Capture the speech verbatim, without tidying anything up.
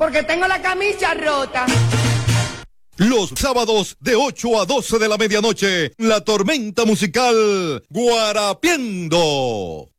Porque tengo la camisa rota. Los sábados de ocho a doce de la medianoche, la tormenta musical Guarapiendo.